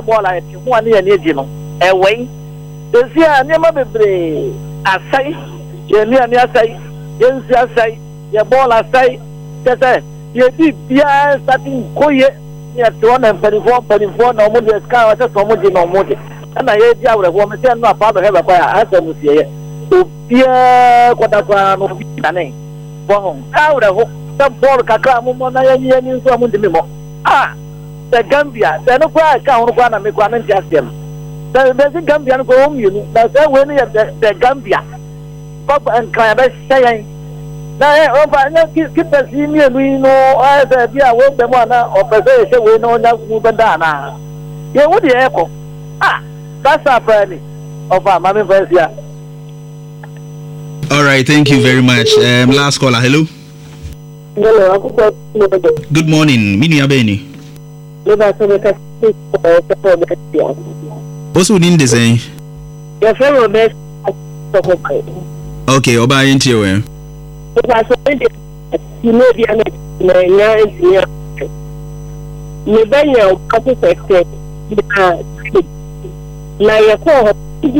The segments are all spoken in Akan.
ball I think one year near Gino. Away. The Zia never be I say, you near me, I say, yes, I say, your ball I say, yes, you did, yeah, starting quiet. Yes, 124, no more, the sky, just no more, no more. And I hear you with a woman, no father have a fire, I said, Monsieur, dear, what I want to be done. Well, I would have hoped some poor Cacamu, and some of the ah, the Gambia, the no cry, count one and make one and just them. There's a Gambian go home, you know, that's when the Gambia. Papa and Clabes saying, now, keep the senior, we know, I said, yeah, well, the one or possession, we know that Mubandana. Yeah, what the echo? Ah, that's our friend of our mammy Versia. All right, thank you very much. Last caller, hello. Good morning, Mini Abeni. What's within the saying? Your friend best. Okay, Oba into you. You may be an Mebanya, couple sector. Like a call,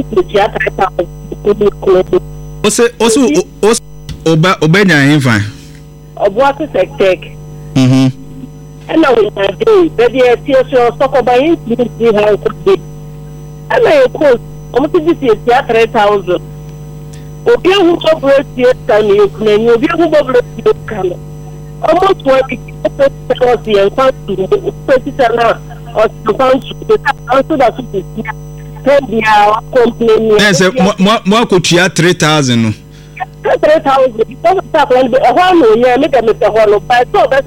also, Obenya infant. Of water sector. And now we are doing, but the TSO stock by it, we have to be. And I call almost this is 3,000. Okay, who operate the time you can, you'll be able to operate the camera. Almost one because the encounter or the country, also that is complaining. Yes, more could you 3,000? 3,000 because of that, a whole year, make a Mr. Hollow by so that's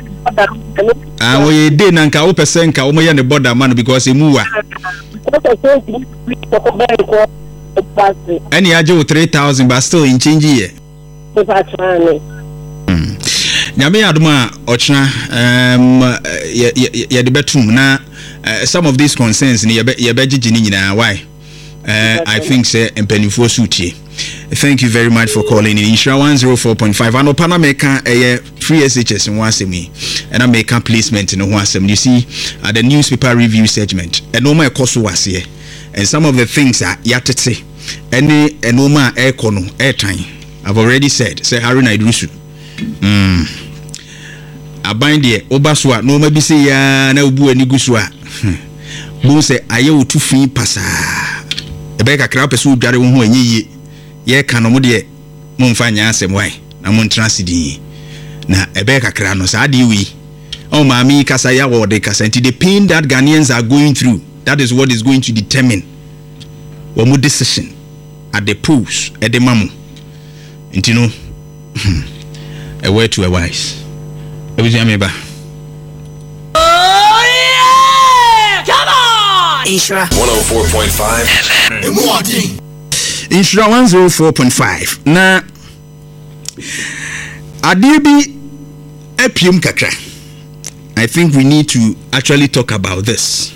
a we did and Kao percent Kaoma and the border man because he moved. Any ajo 3,000 but still in change here. Nyame aduma ochna ya de betum na some of these concerns ni ye beji ni nyina why I think say empanifo sutie. Thank you very much for calling in. Insura 104.5 and opana meka free SHS in wasemi and I make a placement in wasem. You see the newspaper review segment and no my cost was here and some of the things are yatete any enoma econo airtime I've already said say Haruna Idrusu abande obaswa no ma bi say ya na obu ani gusua bo say aye otu fin pasa ebe kakra peso dware wo ho anyiye ye ka no mo de mo mfa nya asem wai na mo ntransidi na ebe kakra no sa de wi o maami kasa ya wo de kasa nti the pain that Ghanaians are going through, that is what is going to determine what mo decision at the polls at the mamu nti no a word to a wise Ebujameba. Oh yeah! Come on! Insura 104.5 FM. Insura 104.5. Na Adibi Epium Kakra. I think we need to actually talk about this.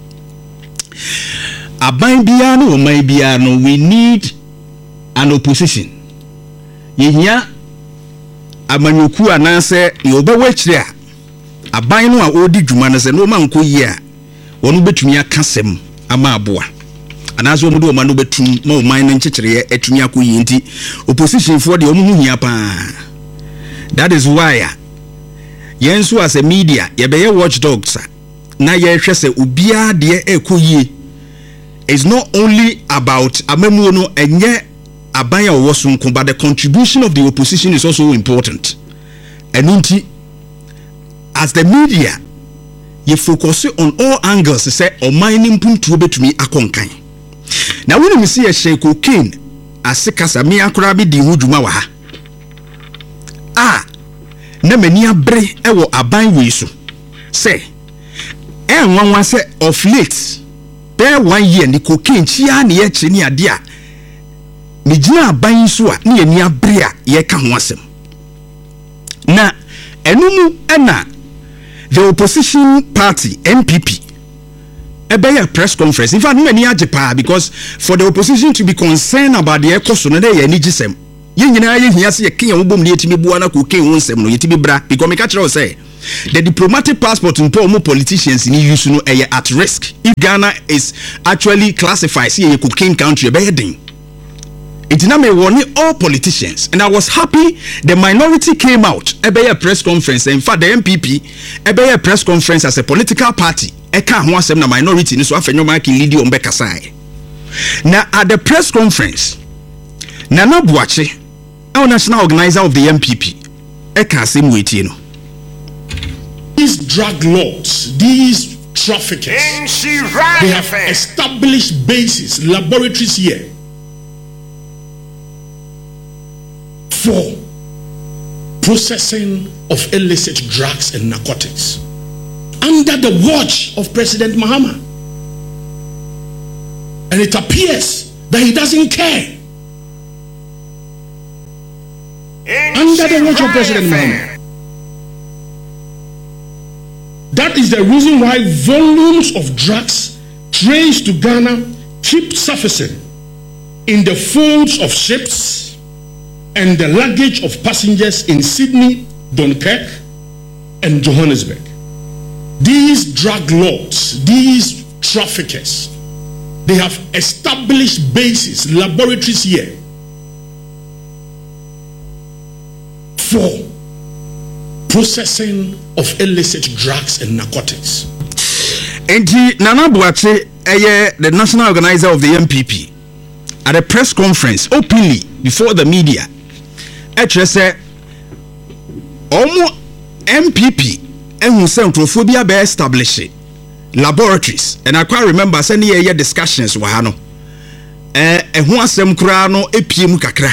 Aban biano or my biano, we need an opposition. Yehia Amanyoku anase yoba wechire aban no a odi dwuma no se no ma nko yi a wonu betumi akasem ama aboa anaso omudo o ma no betum ma o man no nchekere etumi akoyi nti opposition for de omu hia pa. That is why yenso as a media ye be watchdogs na ye hwe se obia de ekoyi is not only about amamu no enye Abaya Wasunko, but the contribution of the opposition is also important. And as the media, you focus on all angles, say, or mining puntu betumi akonkan. Now, when we see a Sheikh Cocaine, as Sekasa mi akrabi di hujuma waha. Na meni abre ewo aban wesu. Say, nwanwa say of late, there 1 year ni cocaine chia ni eche ni adia. Mijina aban so a ne ani abre a ye ka ho asem na enumu ena the opposition party NPP a press conference. In fact, many ajepa because for the opposition to be concerned about the ekoso no dey ani gisem ye nyina ye hia se ye ken wo bom ne yetimi bua na ko ken wo nsem no yetimi bra because me ka kire o say the diplomatic passport in more politicians in use no at risk if Ghana is actually classified as a cocaine country beheading. It did not warn all politicians, and I was happy the minority came out a press conference. In fact, the MPP a press conference as a political party. I can't want some minority so after no making lead on Bekasai. Now at the press conference, Nana Boache, our national organizer of the MPP, I can't say Muitino. These drug lords, these traffickers, they have established bases, laboratories here for processing of illicit drugs and narcotics under the watch of President Mahama. And it appears that he doesn't care. Under the watch of President Mahama. That is the reason why volumes of drugs traced to Ghana keep surfacing in the folds of ships and the luggage of passengers in Sydney, Dunkirk, and Johannesburg. These drug lords, these traffickers, they have established bases, laboratories here for processing of illicit drugs and narcotics. And Nana Boache, the national organizer of the MPP, at a press conference openly before the media, say, Omo MPP and xenophobia be established laboratories, and I quite remember sending a discussions wahano. Who asem kura no epiem kakra.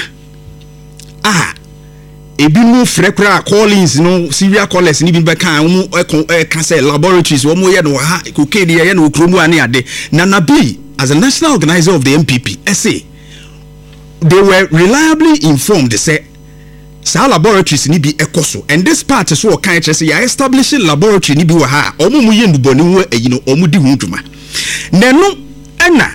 Ebi mu frekra callings no serial callers ni bi be kan mu can say laboratories wo mo ye no ha cocaine ye no kromu ane ade na nabi as a national organizer of the MPP say they were reliably informed. They say sa laboratories ni bi ekoso, and this part so kan say ya establishing laboratory ni bi wa ha omo mu ye nduboni hu eyi no omo di hu dwuma nenu ena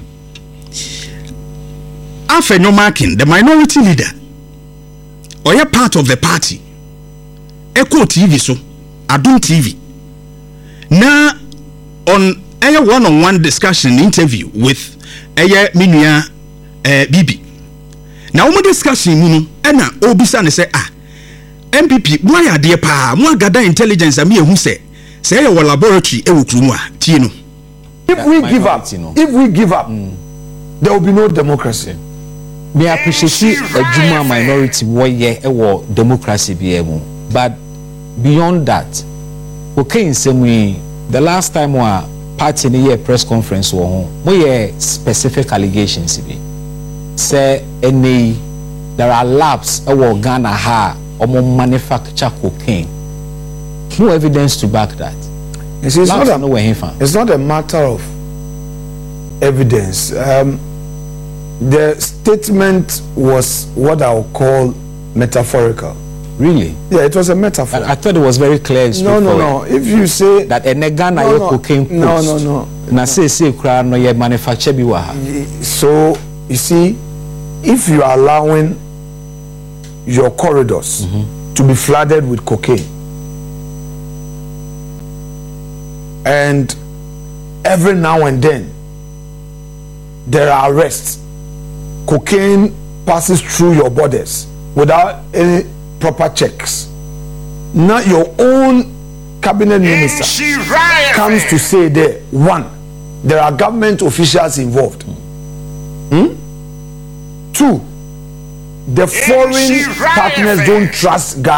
Afenyo Markin, the minority leader, or you're part of the party. Echo TV so, Adum TV. Now on a one-on-one discussion interview with a Minya Bibi. Now we discussing muno ena obisa ne say MPP why are there pa mo gada intelligence am who say your laboratory e wo krumu a tie no. If we give up, there will be no democracy. Me appreciate a minority warrior or democracy be able, but beyond that, okay, in some way, the last time we party in the press conference we specific allegations be say there are labs or Ghana ha or manufacture cocaine. No evidence to back that. It's not a matter of evidence. The statement was what I would call metaphorical. Really? Yeah, it was a metaphor. I thought it was very clear. No. If you say that a Ghana cocaine post, no. Na say crowd no ye manufacture biwa. So you see, if you are allowing your corridors to be flooded with cocaine, and every now and then there are arrests, cocaine passes through your borders without any proper checks. Now your own cabinet minister comes to say there are government officials involved. 2, the foreign partners don't trust Ghana.